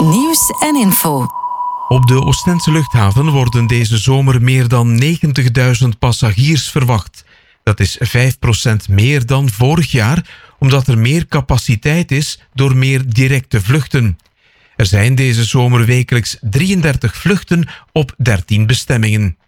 Nieuws en info. Op de Oostense luchthaven worden deze zomer meer dan 90.000 passagiers verwacht. Dat is 5% meer dan vorig jaar, omdat er meer capaciteit is door meer directe vluchten. Er zijn deze zomer wekelijks 33 vluchten op 13 bestemmingen.